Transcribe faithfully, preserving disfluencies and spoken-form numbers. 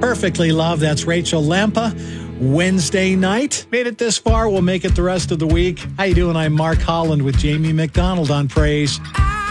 Perfectly Love. That's Rachel Lampa. Wednesday night. Made it this far. We'll make it the rest of the week. How you doing? I'm Mark Holland with Jamie McDonald on Praise.